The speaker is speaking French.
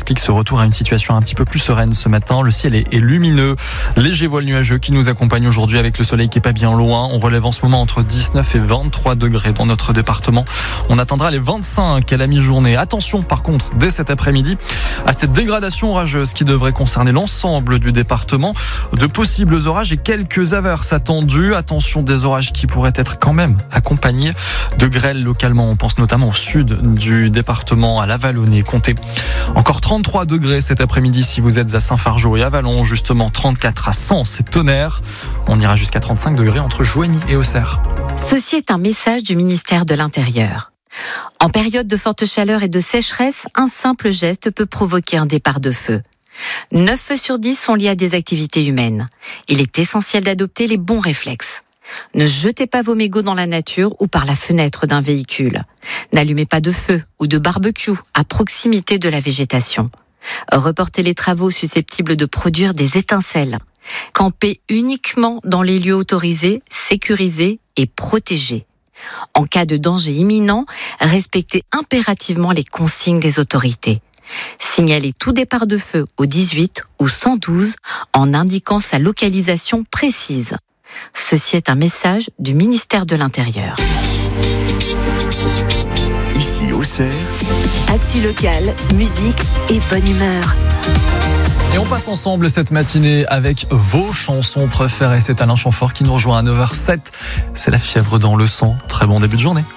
explique ce retour à une situation un petit peu plus sereine ce matin. Le ciel est lumineux, léger voile nuageux qui nous accompagne aujourd'hui avec le soleil qui est pas bien loin. On relève en ce moment entre 19 et 23 degrés dans notre département. On atteindra les 25 à la mi-journée. Attention par contre, dès cet après-midi, à cette dégradation orageuse qui devrait concerner l'ensemble du département. De possibles orages et quelques averses attendues. Attention, des orages qui pourraient être quand même accompagnés de grêles localement. On pense notamment au sud du département, à la Vallonnée. Comptez encore 33 degrés cet après-midi si vous êtes à Saint-Fargeau et à Vallon. Justement 34 à Sens et Tonnerre. On ira jusqu'à 35 degrés entre Joigny et Auxerre. Ceci est un message du ministère de l'Intérieur. En période de forte chaleur et de sécheresse, un simple geste peut provoquer un départ de feu. 9 feux sur 10 sont liés à des activités humaines. Il est essentiel d'adopter les bons réflexes. Ne jetez pas vos mégots dans la nature ou par la fenêtre d'un véhicule. N'allumez pas de feu ou de barbecue à proximité de la végétation. Reportez les travaux susceptibles de produire des étincelles. Campez uniquement dans les lieux autorisés, sécurisés et protégés. En cas de danger imminent, respectez impérativement les consignes des autorités. Signalez tout départ de feu au 18 ou 112 en indiquant sa localisation précise. Ceci est un message du ministère de l'Intérieur. Ici Auxerre, actu locale, musique et bonne humeur. Et on passe ensemble cette matinée avec vos chansons préférées. C'est Alain Chamfort qui nous rejoint à 9h07. C'est la fièvre dans le sang. Très bon début de journée.